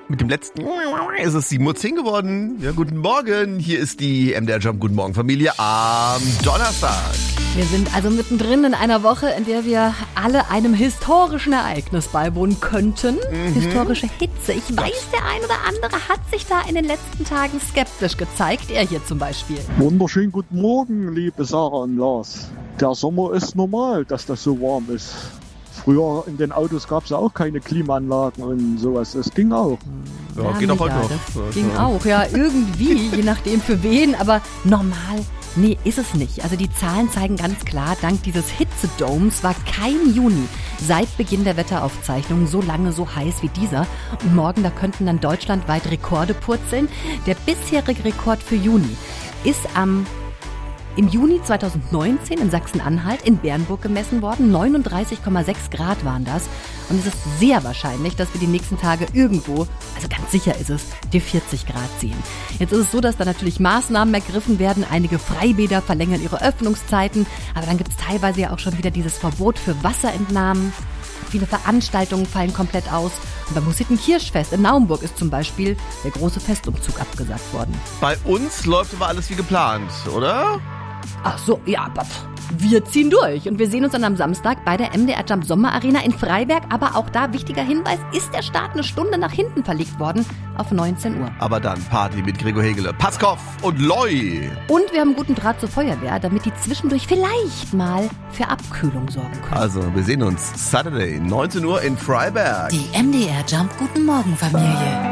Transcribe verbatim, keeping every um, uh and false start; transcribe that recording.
Mit dem letzten ist es sieben Uhr zehn geworden. Ja, guten Morgen. Hier ist die M D R Jump Guten Morgen Familie am Donnerstag. Wir sind also mittendrin in einer Woche, in der wir alle einem historischen Ereignis beiwohnen könnten. Mhm. Historische Hitze. Ich weiß, der ein oder andere hat sich da in den letzten Tagen skeptisch gezeigt. Er hier zum Beispiel. Wunderschönen guten Morgen, liebe Sarah und Lars. Der Sommer ist normal, dass das so warm ist. Früher in den Autos gab es ja auch keine Klimaanlagen und sowas. Das ging auch. Ja, ja geht auch heute noch. Das ging auch, ja, irgendwie, je nachdem für wen, aber normal, nee, ist es nicht. Also die Zahlen zeigen ganz klar, dank dieses Hitzedomes war kein Juni seit Beginn der Wetteraufzeichnungen so lange so heiß wie dieser. Und morgen, da könnten dann deutschlandweit Rekorde purzeln. Der bisherige Rekord für Juni ist am Im Juni zweitausendneunzehn in Sachsen-Anhalt in Bernburg gemessen worden. neununddreißig Komma sechs Grad waren das. Und es ist sehr wahrscheinlich, dass wir die nächsten Tage irgendwo, also ganz sicher ist es, die vierzig Grad sehen. Jetzt ist es so, dass da natürlich Maßnahmen ergriffen werden. Einige Freibäder verlängern ihre Öffnungszeiten. Aber dann gibt es teilweise ja auch schon wieder dieses Verbot für Wasserentnahmen. Viele Veranstaltungen fallen komplett aus. Und beim Hussitenkirchfest in Naumburg ist zum Beispiel der große Festumzug abgesagt worden. Bei uns läuft aber alles wie geplant, oder? Ach so, ja, aber wir ziehen durch. Und wir sehen uns dann am Samstag bei der M D R Jump Sommerarena in Freiberg. Aber auch da, wichtiger Hinweis, ist der Start eine Stunde nach hinten verlegt worden auf neunzehn Uhr. Aber dann Party mit Gregor Hegele, Paskov und Loi. Und wir haben einen guten Draht zur Feuerwehr, damit die zwischendurch vielleicht mal für Abkühlung sorgen können. Also, wir sehen uns Saturday, neunzehn Uhr in Freiberg. Die M D R Jump Guten Morgen Familie.